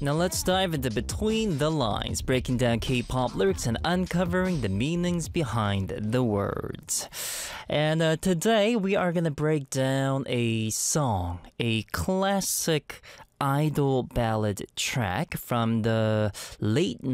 Now let's dive into Between the Lines, breaking down K-pop lyrics and uncovering the meanings behind the words. And today we are going to break down a song, a classic idol ballad track from the late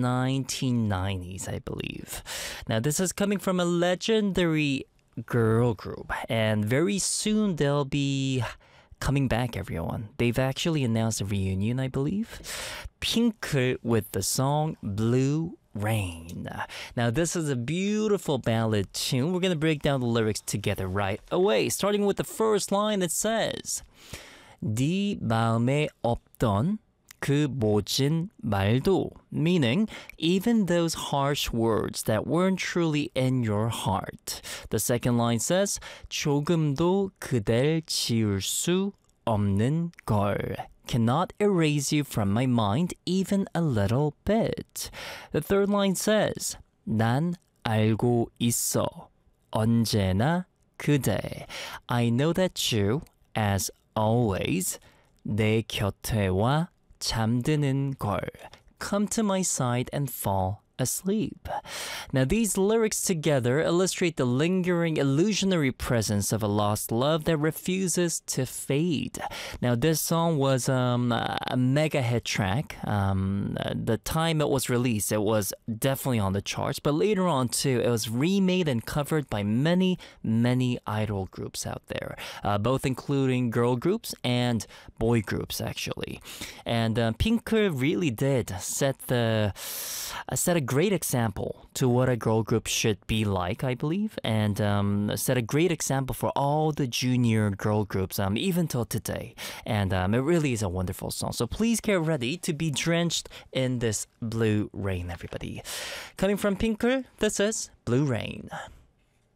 1990s, I believe. Now this is coming from a legendary girl group, and very soon they'll be coming back, everyone. They've actually announced a reunion, I believe. Pink with the song Blue Rain. Now, this is a beautiful ballad tune. We're going to break down the lyrics together right away. Starting with the first line that says 네 마음에 없던 그 모진 말도, meaning even those harsh words that weren't truly in your heart. The second line says 조금도 그댈 지울 수 없는 걸, cannot erase you from my mind even a little bit. The third line says 난 알고 있어 언제나 그대, I know that you, as always, 내 곁에 와 잠드는 걸, come to my side and fall asleep. Now these lyrics together illustrate the lingering illusionary presence of a lost love that refuses to fade. Now this song was a mega hit track. The time it was released, it was definitely on the charts, but later on too, it was remade and covered by many idol groups out there, both including girl groups and boy groups actually. And Pink really did set a great example to what a girl group should be like, I believe, and set a great example for all the junior girl groups, even till today. And it really is a wonderful song. So please get ready to be drenched in this blue rain, everybody. Coming from Pinker, this is Blue Rain.